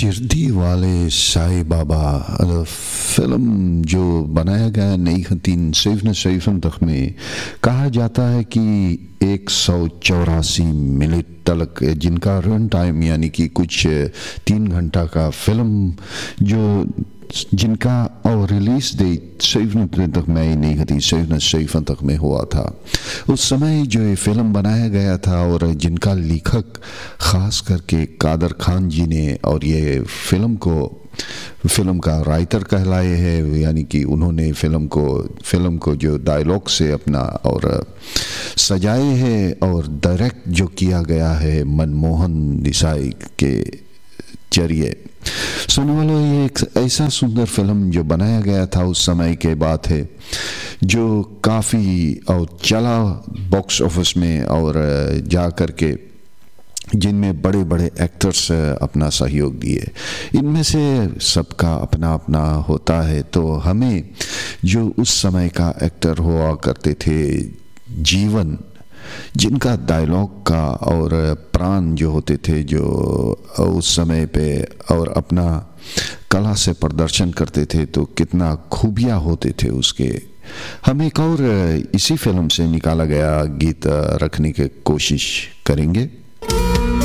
शिरडी वाले साईं बाबा फिल्म जो बनाया गया 1977 में कहा जाता है कि 184 मिनट तक जिनका रन टाइम यानी कि कुछ 3 घंटा का फिल्म जो जिनका और रिलीज डेट 27 मई 1977 में हुआ था। उस समय जो ये फिल्म बनाया गया था और जिनका लेखक ख़ास करके कादर खान जी ने और ये फिल्म का राइटर कहलाए हैं, यानी कि उन्होंने फिल्म को जो डायलॉग से अपना और सजाए हैं और डायरेक्ट जो किया गया है मनमोहन देसाई के जरिए। सुनने वालों, ये एक ऐसा सुंदर फिल्म जो बनाया गया था उस समय के बात है जो काफ़ी और चला बॉक्स ऑफिस में और जा कर के जिनमें बड़े बड़े एक्टर्स अपना सहयोग दिए। इनमें से सबका अपना अपना होता है, तो हमें जो उस समय का एक्टर हुआ करते थे जीवन, जिनका डायलॉग का और प्राण जो होते थे जो उस समय पे और अपना कला से प्रदर्शन करते थे, तो कितना खूबियाँ होते थे उसके। हम एक और इसी फिल्म से निकाला गया गीत रखने की कोशिश करेंगे।